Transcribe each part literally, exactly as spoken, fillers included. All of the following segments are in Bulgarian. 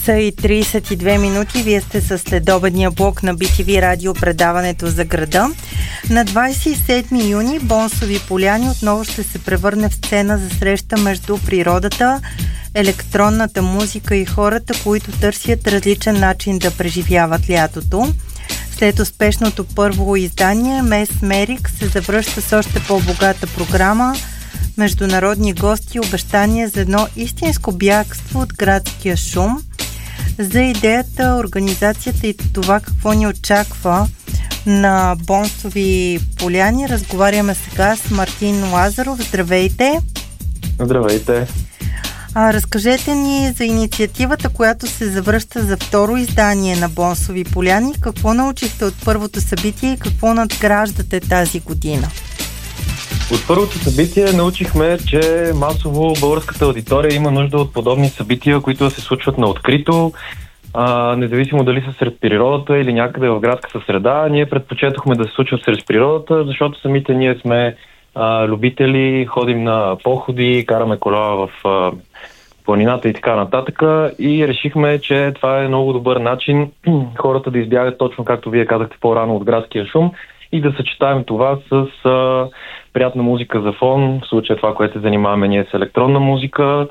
часа и тридесет и две минути. Вие сте с следобедния блок на Би Ти Ви радио, предаването за града. На двадесет и седми юни Бонсови поляни отново ще се превърне в сцена за среща между природата, електронната музика и хората, които търсят различен начин да преживяват лятото. След успешното първо издание, Мес Мерик се завръща с още по-богата програма, международни гости и обещания за едно истинско бягство от градския шум. За идеята, организацията и това какво ни очаква на Бонсови поляни разговаряме сега с Мартин Лазаров. Здравейте! Здравейте! А, разкажете ни за инициативата, която се завръща за второ издание на Бонсови поляни. Какво научихте от първото събитие и какво надграждате тази година? От първото събитие научихме, че масово българската аудитория има нужда от подобни събития, които се случват на открито, а, независимо дали са сред природата или някъде в градската среда. Ние предпочетохме да се случват сред природата, защото самите ние сме а, любители, ходим на походи, караме кола в а, планината и така нататък. И решихме, че това е много добър начин хората да избягат точно както вие казахте по-рано от градския шум и да съчетаем това с а, приятна музика за фон, в случая това, което се занимаваме ние с електронна музика.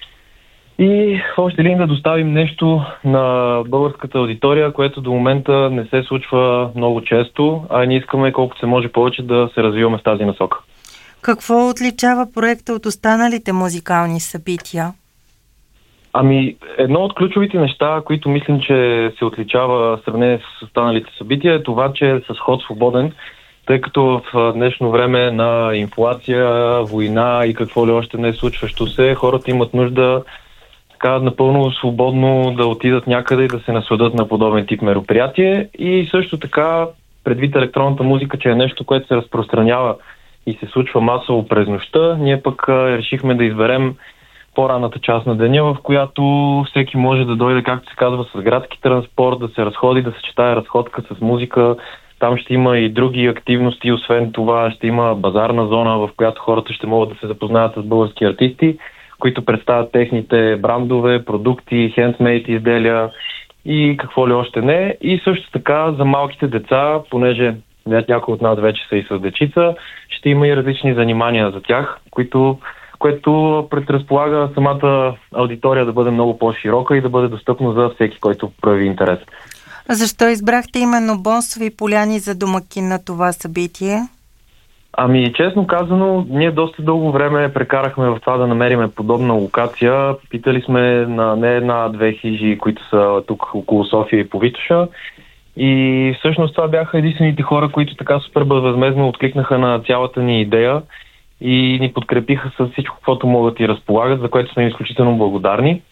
И в още линия да доставим нещо на българската аудитория, което до момента не се случва много често, а ние искаме колкото се може повече да се развиваме в тази насока. Какво отличава проекта от останалите музикални събития? Ами, едно от ключовите неща, които мислим, че се отличава в сравнение с останалите събития, е това, че е с ход свободен, тъй като в днешно време на инфлация, война и какво ли още не е случващо се, хората имат нужда така напълно свободно да отидат някъде и да се насладат на подобен тип мероприятие. И също така, предвид електронната музика, че е нещо, което се разпространява и се случва масово през нощта, ние пък решихме да изберем по-ранната част на деня, в която всеки може да дойде, както се казва, с градски транспорт, да се разходи, да съчетае разходка с музика. Там ще има и други активности, освен това ще има базарна зона, в която хората ще могат да се запознаят с български артисти, които представят техните брандове, продукти, хендмейд изделия и какво ли още не. И също така за малките деца, понеже някои от нас вече са и с дечица, ще има и различни занимания за тях, които което предразполага самата аудитория да бъде много по-широка и да бъде достъпно за всеки, който прояви интерес. Защо избрахте именно Бонсови поляни за домакин на това събитие? Ами, честно казано, ние доста дълго време прекарахме в това да намериме подобна локация. Питали сме на не една, две хижи, които са тук около София и по Витоша. И всъщност това бяха единствените хора, които така супер безвъзмездно откликнаха на цялата ни идея и ни подкрепиха с всичко, каквото могат и разполагат, за което сме изключително благодарни.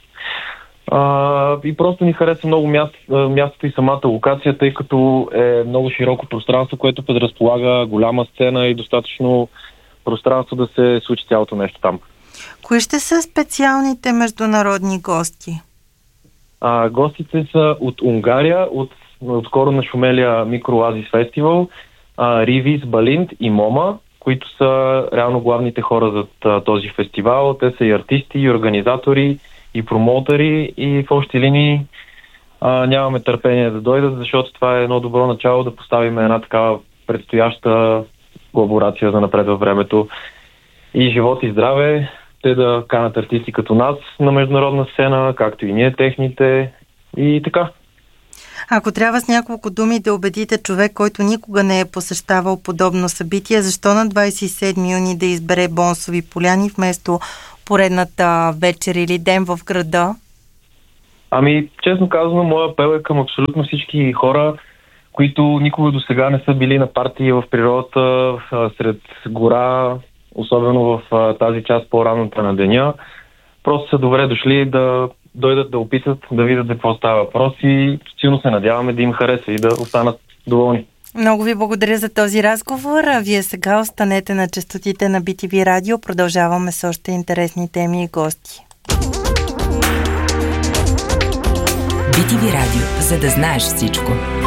А, и просто ни хареса много място, мястото и самата локация, тъй като е много широко пространство, което предразполага голяма сцена и достатъчно пространство да се случи цялото нещо там. Кои ще са специалните международни гости? А, гостите са от Унгария, от отскоро нашумелия Микроазис фестивал, а, Ривис, Балинт и Мома, които са реално главните хора за този фестивал. Те са и артисти, и организатори, и промоутери, и в общи линии а, нямаме търпение да дойдат, защото това е едно добро начало да поставим една такава предстояща колаборация за напред във времето. И живот и здраве, те да канат артисти като нас на международна сцена, както и ние техните, и така. Ако трябва с няколко думи да убедите човек, който никога не е посещавал подобно събитие, защо на двадесет и седми юни да избере Бонсови поляни вместо поредната вечер или ден в града? Ами, честно казано, моя апел е към абсолютно всички хора, които никога до сега не са били на партии в природата, сред гора, особено в тази част по-раната на деня. Просто са добре дошли да дойдат да опитат, да видят за какво става въпрос и силно се надяваме да им хареса и да останат доволни. Много ви благодаря за този разговор. А вие сега останете на честотите на Би Ти Ви радио. Продължаваме с още интересни теми и гости. Би Ти Ви радио, за да знаеш всичко.